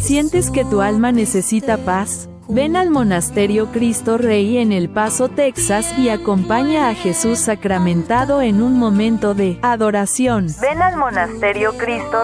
¿Sientes que tu alma necesita paz? Ven al Monasterio Cristo Rey en El Paso, Texas y acompaña a Jesús sacramentado en un momento de adoración. Ven al Monasterio Cristo